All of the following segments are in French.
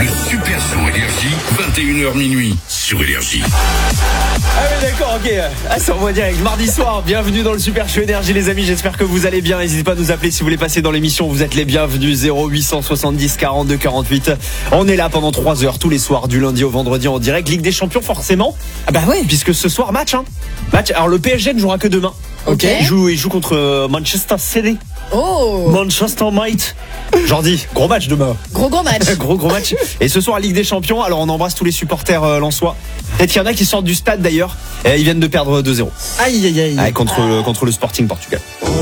Le Super Show Énergie, 21h minuit sur Énergie. Ah oui d'accord, ok. Ça envoie direct. Mardi soir, bienvenue dans le Super Show Énergie les amis, j'espère que vous allez bien. N'hésitez pas à nous appeler si vous voulez passer dans l'émission, vous êtes les bienvenus. 0870 42 48. On est là pendant 3 heures tous les soirs du lundi au vendredi en direct. Ligue des Champions forcément. Ah bah ouais, puisque ce soir match. Alors le PSG ne jouera que demain. Ok. Il joue contre Manchester City. Oh. Manchester Might. Jordi, gros match demain. Gros match. gros match. Et ce soir Ligue des Champions. Alors on embrasse tous les supporters lensois. Peut-être qu'il y en a qui sortent du stade d'ailleurs. Ils viennent de perdre 2-0. Aïe. Contre le Sporting Portugal.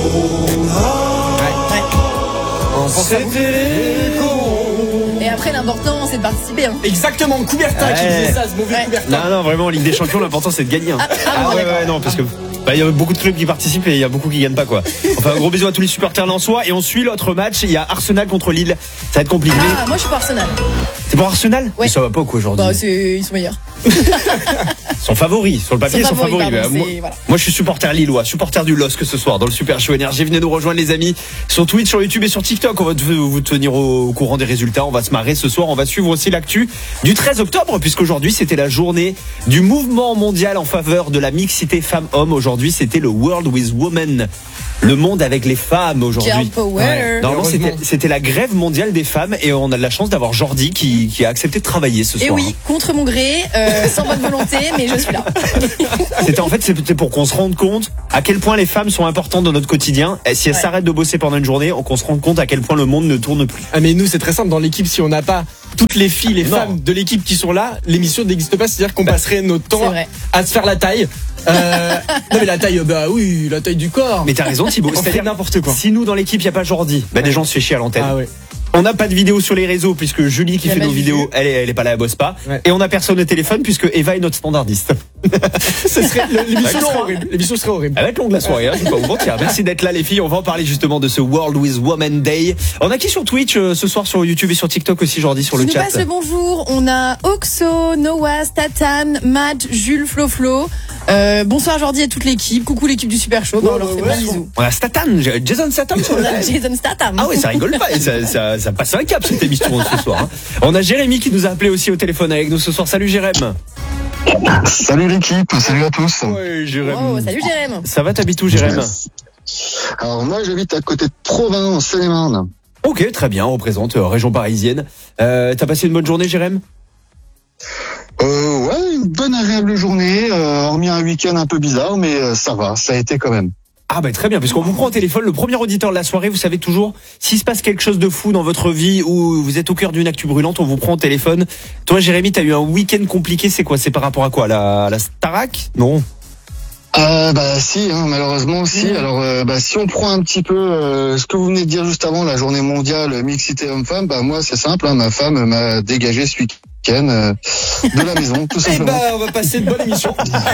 Et après l'important c'est de participer. Exactement, Coubertin qui faisait ça, ce mauvais Coubertin. Non, vraiment, en Ligue des Champions, l'important c'est de gagner. Ouais, non, parce que il y a beaucoup de clubs qui participent et il y a beaucoup qui gagnent pas quoi. Enfin, un gros bisou à tous les supporters lensois et on suit l'autre match. Il y a Arsenal contre Lille. Ça va être compliqué. Ah, moi je suis pour Arsenal. C'est pour Arsenal ? Ouais. Mais ça va pas quoi aujourd'hui ? Bah, ils sont meilleurs. Ils sont favoris. Sur le papier, ils sont favoris. Pardon, moi, je suis supporter lillois, supporter du LOSC ce soir dans le Super Show Énergie. Venez nous rejoindre les amis sur Twitch, sur YouTube et sur TikTok. On va vous tenir au courant des résultats. On va se marrer ce soir. On va suivre aussi l'actu du 13 octobre puisqu'aujourd'hui c'était la journée du mouvement mondial en faveur de la mixité femmes-hommes. Aujourd'hui c'était le World with Women. Le monde avec les femmes aujourd'hui. Girl power. Normalement c'était la grève mondiale des femmes et on a de la chance d'avoir Jordi qui a accepté de travailler ce soir. Et oui, contre mon gré, sans bonne volonté, mais je suis là. C'était pour qu'on se rende compte à quel point les femmes sont importantes dans notre quotidien. Et si elles s'arrêtent de bosser pendant une journée, qu'on se rende compte à quel point le monde ne tourne plus. Ah mais nous c'est très simple, dans l'équipe si on n'a pas toutes les filles, les femmes de l'équipe qui sont là, l'émission n'existe pas, c'est-à-dire qu'on passerait notre temps à se faire la taille. Non mais la taille, la taille du corps. Mais t'as raison Thibaut, c'est-à-dire n'importe quoi. Si nous dans l'équipe il y a pas Jordi, des gens se fait chier à l'antenne. Ah ouais. On n'a pas de vidéo sur les réseaux puisque Julie qui fait nos vidéos, elle est pas là, elle bosse pas. Ouais. Et on a personne au téléphone puisque Eva est notre standardiste. L'émission serait horrible. Elle va être longue la soirée, je vais pas vous mentir. Merci d'être là les filles, on va en parler justement de ce World with Women Day. On a qui sur Twitch ce soir, sur YouTube et sur TikTok aussi Jordi, sur le chat. Nous passe le bonjour, on a Oxo, Noah, Statan, Matt, Jules, Flo. Bonsoir Jordi et toute l'équipe. Coucou l'équipe du Super Show. On leur fait plein de bisous. On a Statan, Jason Statham sur le live. Jason Statham. Ah ouais, ça rigole pas. Ça passe un cap cette émission ce soir. On a Jérémy qui nous a appelé aussi au téléphone avec nous ce soir. Salut Jérémy. Salut l'équipe, salut à tous. Ouais, Jérémy. Oh, salut Jérémy. Ça va, t'habites où Jérémy ? Alors moi j'habite à côté de Provins en Seine-et-Marne. Ok, très bien, on représente région parisienne. T'as passé une bonne journée Jérémy ? Ouais, une bonne agréable journée, hormis un week-end un peu bizarre, mais ça va, ça a été quand même. Ah bah très bien, puisqu'on vous prend au téléphone, le premier auditeur de la soirée, vous savez toujours, s'il se passe quelque chose de fou dans votre vie ou vous êtes au cœur d'une actu brûlante, on vous prend au téléphone. Toi Jérémy, t'as eu un week-end compliqué, c'est quoi ? C'est par rapport à quoi ? La Starac ? Non. Si, malheureusement si. Alors si on prend un petit peu ce que vous venez de dire juste avant, la journée mondiale mixité homme-femme, moi c'est simple, ma femme m'a dégagé ce week-end de la maison, tout simplement. On va passer une bonne émission.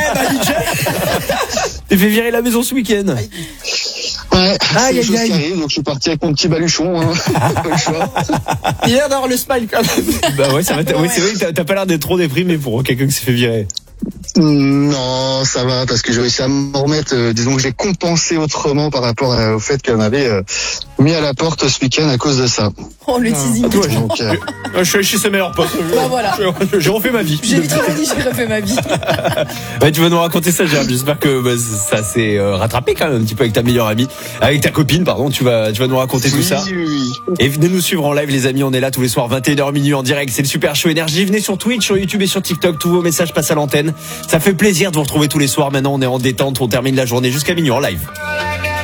T'es fait virer la maison ce week-end. Ouais, c'est des choses qui arrivent, donc je suis parti avec mon petit baluchon, pas le choix. Il a l'air d'avoir le smile quand même. Bah ouais, ça va. Oui, c'est vrai que t'as pas l'air d'être trop déprimé pour quelqu'un qui s'est fait virer. Non, ça va, parce que j'ai réussi à me remettre, disons que j'ai compensé autrement par rapport au fait qu'elle m'avait mis à la porte ce week-end à cause de ça. Oh, le teasing. Donc, je suis chez ses meilleurs potes. Voilà. J'ai refait ma vie. J'ai vite dit, j'ai refait ma vie. Tu vas nous raconter ça, Jérémy. J'espère que ça s'est rattrapé quand même un petit peu avec ta meilleure amie, avec ta copine, pardon. Tu vas nous raconter tout ça. Oui. Et venez nous suivre en live, les amis. On est là tous les soirs, 21h minuit en direct. C'est le Super Show Énergie. Venez sur Twitch, sur YouTube et sur TikTok. Tous vos messages passent à l'antenne. Ça fait plaisir de vous retrouver tous les soirs. Maintenant, on est en détente. On termine la journée jusqu'à minuit en live.